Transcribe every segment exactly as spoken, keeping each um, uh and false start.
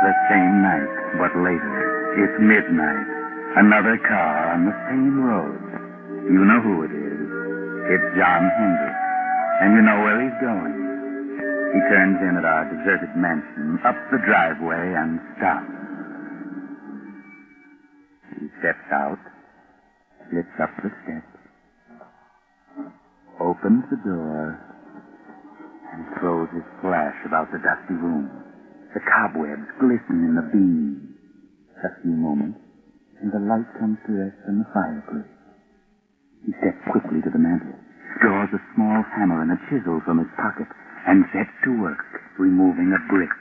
The same night, but later. It's midnight. Another car on the same road. You know who it is. It's John Hendricks. And you know where he's going. He turns in at our deserted mansion, up the driveway, and stops. He steps out, slips up the steps, opens the door, and throws his flash about the dusty room. The cobwebs glisten in the beam. A few moments, and the light comes to rest on the fireplace. He steps quickly to the mantel, draws a small hammer and a chisel from his pocket, and sets to work, removing a brick.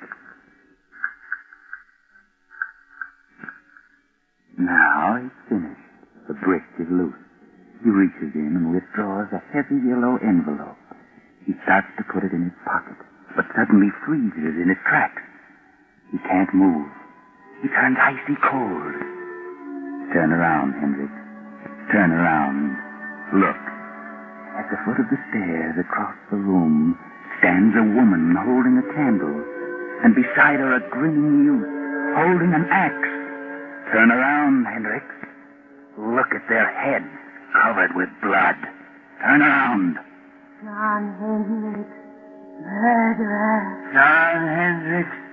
Now he's finished. The brick is loose. He reaches in and withdraws a heavy yellow envelope. He starts to put it in his pocket, but suddenly freezes in his tracks. He can't move. He turns icy cold. Turn around, Hendricks. Turn around. Look. At the foot of the stairs across the room stands a woman holding a candle, and beside her a grinning youth holding an axe. Turn around, Hendricks. Look at their heads covered with blood. Turn around. John Hendricks. Murderer. John Hendricks.